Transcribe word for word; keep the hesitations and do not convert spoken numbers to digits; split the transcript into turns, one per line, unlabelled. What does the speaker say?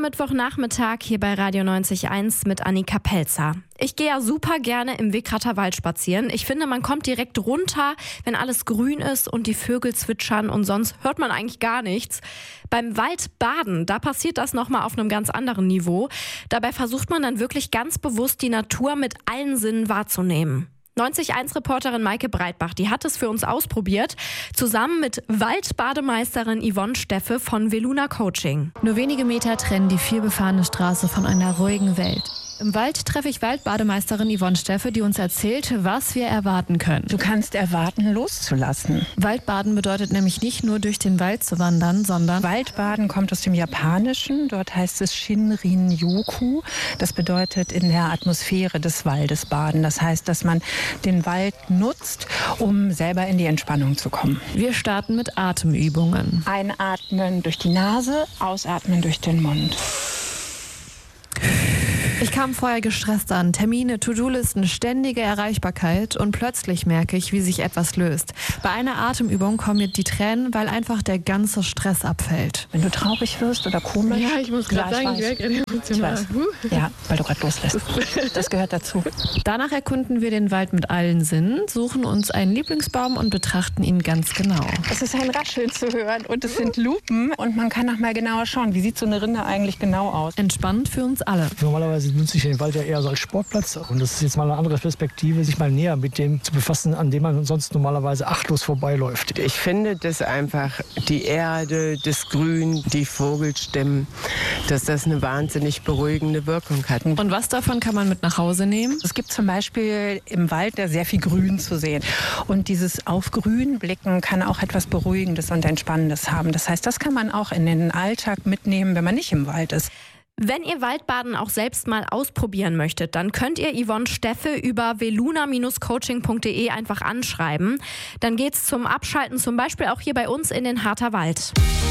Mittwochnachmittag hier bei Radio neunzig Komma eins mit Annika Pelzer. Ich gehe ja super gerne im Wickrater Wald spazieren. Ich finde, man kommt direkt runter, wenn alles grün ist und die Vögel zwitschern und sonst hört man eigentlich gar nichts. Beim Waldbaden, da passiert das nochmal auf einem ganz anderen Niveau. Dabei versucht man dann wirklich ganz bewusst die Natur mit allen Sinnen wahrzunehmen. neunzig Komma eins Reporterin Maike Breitbach, die hat es für uns ausprobiert, zusammen mit Waldbademeisterin Yvonne Steffe von Veluna Coaching.
Nur wenige Meter trennen die vielbefahrene Straße von einer ruhigen Welt. Im Wald treffe ich Waldbademeisterin Yvonne Steffe, die uns erzählt, was wir erwarten können.
Du kannst erwarten, loszulassen.
Waldbaden bedeutet nämlich nicht nur durch den Wald zu wandern, sondern...
Waldbaden kommt aus dem Japanischen. Dort heißt es Shinrin-yoku. Das bedeutet in der Atmosphäre des Waldes baden. Das heißt, dass man den Wald nutzt, um selber in die Entspannung zu kommen.
Wir starten mit Atemübungen.
Einatmen durch die Nase, ausatmen durch den Mund.
Ich kam vorher gestresst an. Termine, To-Do-Listen, ständige Erreichbarkeit und plötzlich merke ich, wie sich etwas löst. Bei einer Atemübung kommen mir die Tränen, weil einfach der ganze Stress abfällt.
Wenn du traurig wirst oder komisch...
Ja, ich muss gerade sagen, ich werde gerade emotional.
Ja, weil du gerade loslässt. Das gehört dazu.
Danach erkunden wir den Wald mit allen Sinnen, suchen uns einen Lieblingsbaum und betrachten ihn ganz genau.
Es ist ein Rascheln zu hören und es sind Lupen und man kann noch mal genauer schauen, wie sieht so eine Rinde eigentlich genau aus.
Entspannt für uns alle.
Normalerweise nutze ich den Wald ja eher so als Sportplatz. Und das ist jetzt mal eine andere Perspektive, sich mal näher mit dem zu befassen, an dem man sonst normalerweise achtlos vorbeiläuft.
Ich finde, dass einfach die Erde, das Grün, die Vogelstimmen, dass das eine wahnsinnig beruhigende Wirkung hat.
Und was davon kann man mit nach Hause nehmen?
Es gibt zum Beispiel im Wald sehr viel Grün zu sehen. Und dieses auf Grün blicken kann auch etwas Beruhigendes und Entspannendes haben. Das heißt, das kann man auch in den Alltag mitnehmen, wenn man nicht im Wald ist.
Wenn ihr Waldbaden auch selbst mal ausprobieren möchtet, dann könnt ihr Yvonne Steffe über veluna Coaching punkt de einfach anschreiben. Dann geht's zum Abschalten zum Beispiel auch hier bei uns in den Harter Wald.